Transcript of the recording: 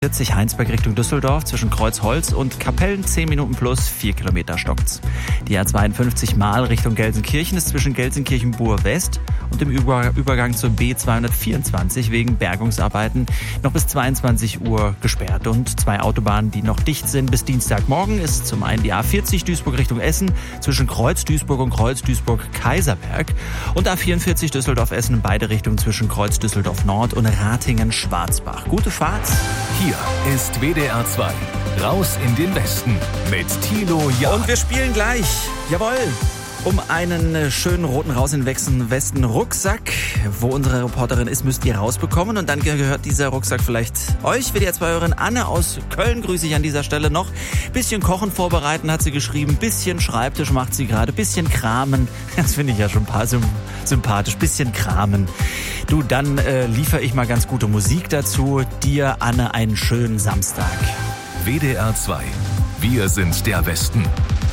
40 Heinsberg Richtung Düsseldorf zwischen Kreuzholz und Kapellen 10 Minuten plus 4 Kilometer stockt's. Die A52 Mahl Richtung Gelsenkirchen ist zwischen Gelsenkirchen-Buhr West und dem Übergang zur B224 wegen Bergungsarbeiten noch bis 22 Uhr gesperrt. Und 2 Autobahnen, die noch dicht sind bis Dienstagmorgen, ist zum einen die A40 Duisburg Richtung Essen zwischen Kreuz Duisburg und Kreuz Duisburg-Kaiserberg und A44 Düsseldorf-Essen in beide Richtungen zwischen Kreuz Düsseldorf Nord und Ratingen-Schwarzbach. Gute Fahrt! Hier ist WDR 2. Raus in den Westen mit Thilo Jahn. Und wir spielen gleich, jawohl, um einen schönen roten Raus in den Westen Rucksack. Wo unsere Reporterin ist, müsst ihr rausbekommen. Und dann gehört dieser Rucksack vielleicht euch. WDR 2-Hörerin Anne aus Köln grüße ich an dieser Stelle noch. Bisschen Kochen vorbereiten, hat sie geschrieben. Bisschen Schreibtisch macht sie gerade. Bisschen Kramen. Das finde ich ja schon ein paar sympathisch. Bisschen Kramen. Du, dann liefere ich mal ganz gute Musik dazu. Dir, Anne, einen schönen Samstag. WDR 2. Wir sind der Westen.